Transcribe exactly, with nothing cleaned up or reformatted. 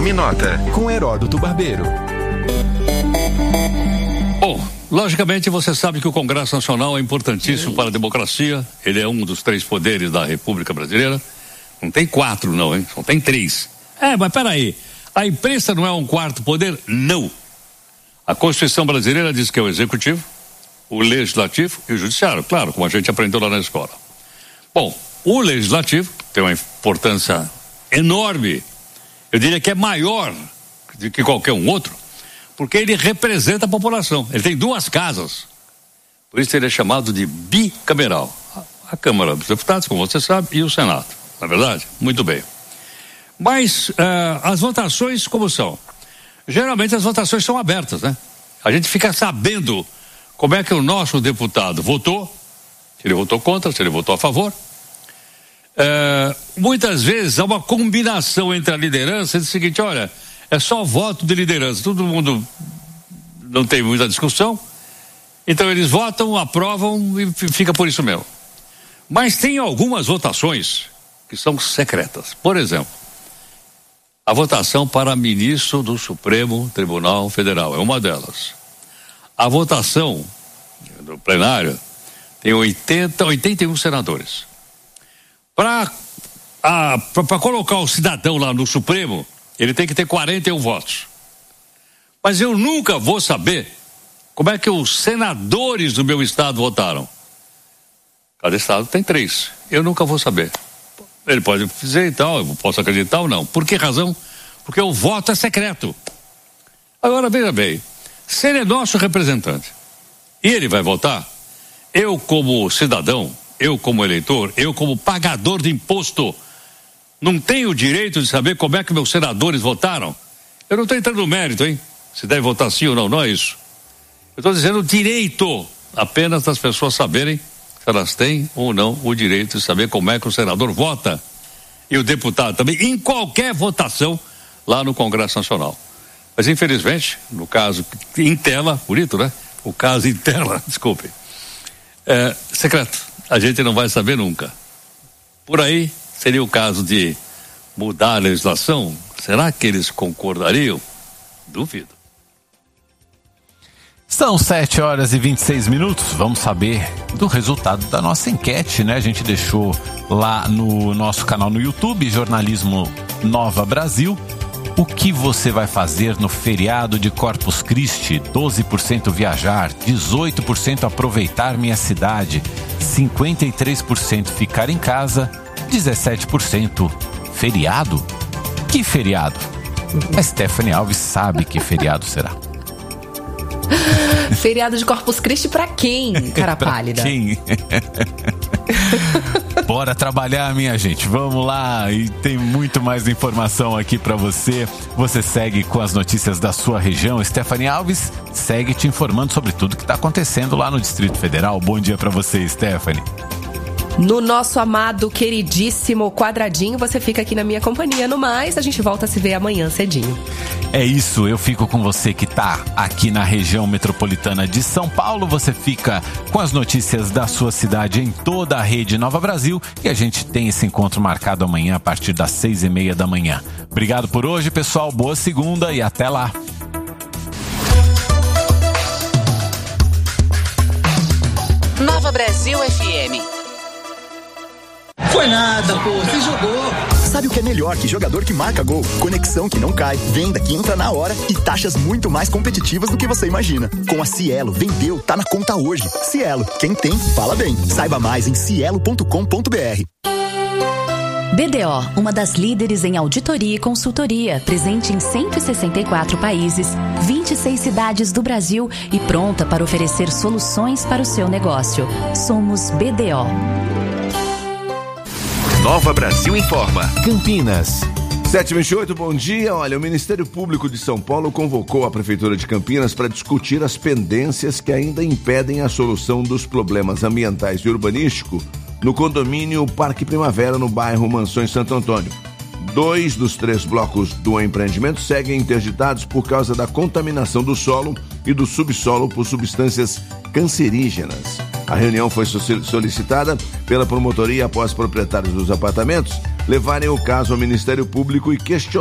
Tome nota, com Heródoto Barbeiro. Bom, logicamente você sabe que o Congresso Nacional é importantíssimo para a democracia. Ele é um dos três poderes da República Brasileira. Não tem quatro não, hein? Só tem três. É, mas peraí, a imprensa não é um quarto poder? Não. A Constituição brasileira diz que é o Executivo, o Legislativo e o Judiciário, claro, como a gente aprendeu lá na escola. Bom, o Legislativo tem uma importância enorme, eu diria que é maior do que qualquer um outro, porque ele representa a população, ele tem duas casas, por isso ele é chamado de bicameral, a Câmara dos Deputados, como você sabe, e o Senado, não é verdade? Muito bem. Mas uh, as votações como são? Geralmente as votações são abertas, né? A gente fica sabendo como é que o nosso deputado votou, se ele votou contra, se ele votou a favor. Uh, muitas vezes há uma combinação entre a liderança e o seguinte, olha, é só voto de liderança, todo mundo não tem muita discussão, então eles votam, aprovam e fica por isso mesmo. Mas tem algumas votações que são secretas. Por exemplo, a votação para ministro do Supremo Tribunal Federal é uma delas. A votação do plenário tem oitenta, oitenta e um senadores. Para para colocar o cidadão lá no Supremo, ele tem que ter quarenta e um votos. Mas eu nunca vou saber como é que os senadores do meu estado votaram. Cada estado tem três. Eu nunca vou saber. Ele pode dizer e tal, eu posso acreditar ou não. Por que razão? Porque o voto é secreto. Agora, veja bem, se ele é nosso representante e ele vai votar, eu como cidadão, eu como eleitor, eu como pagador de imposto, não tenho o direito de saber como é que meus senadores votaram? Eu não estou entrando no mérito, hein? Se deve votar sim ou não, não é isso. Eu estou dizendo o direito apenas das pessoas saberem se elas têm ou não o direito de saber como é que o senador vota e o deputado também, em qualquer votação lá no Congresso Nacional. Mas infelizmente, no caso em tela, bonito, né? O caso em tela, desculpe, é secreto, a gente não vai saber nunca. Por aí seria o caso de mudar a legislação, será que eles concordariam? Duvido. São sete horas e vinte e seis minutos, vamos saber do resultado da nossa enquete, né? A gente deixou lá no nosso canal no YouTube, Jornalismo Nova Brasil. O que você vai fazer no feriado de Corpus Christi? doze por cento viajar, dezoito por cento aproveitar minha cidade, cinquenta e três por cento ficar em casa, dezessete por cento feriado? Que feriado? A Stephanie Alves sabe que feriado será. Feriado de Corpus Christi pra quem, cara pálida? Pra quem? Bora trabalhar, minha gente, vamos lá, e tem muito mais informação aqui pra você. Você segue com as notícias da sua região. Stephanie Alves segue te informando sobre tudo que tá acontecendo lá no Distrito Federal. Bom dia pra você, Stephanie. No nosso amado, queridíssimo quadradinho, você fica aqui na minha companhia. No mais, a gente volta a se ver amanhã cedinho. É isso, eu fico com você que tá aqui na região metropolitana de São Paulo. Você fica com as notícias da sua cidade em toda a rede Nova Brasil. E a gente tem esse encontro marcado amanhã a partir das seis e meia da manhã. Obrigado por hoje, pessoal. Boa segunda e até lá. Nova Brasil F M. Foi nada, pô, você jogou. Sabe o que é melhor que jogador que marca gol? Conexão que não cai, venda que entra na hora e taxas muito mais competitivas do que você imagina. Com a Cielo, vendeu, tá na conta hoje. Cielo, quem tem, fala bem. Saiba mais em cielo ponto com ponto b r. B D O, uma das líderes em auditoria e consultoria, presente em cento e sessenta e quatro países, vinte e seis cidades do Brasil e pronta para oferecer soluções para o seu negócio. Somos B D O. Nova Brasil informa. Campinas. sete e vinte e oito, bom dia. Olha, o Ministério Público de São Paulo convocou a Prefeitura de Campinas para discutir as pendências que ainda impedem a solução dos problemas ambientais e urbanísticos no condomínio Parque Primavera, no bairro Mansões Santo Antônio. Dois dos três blocos do empreendimento seguem interditados por causa da contaminação do solo e do subsolo por substâncias cancerígenas. A reunião foi solicitada pela promotoria após proprietários dos apartamentos levarem o caso ao Ministério Público e questionarem